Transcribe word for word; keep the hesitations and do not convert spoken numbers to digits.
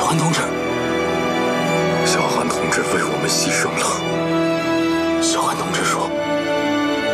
小韩同志， 小韩同志为我们牺牲了。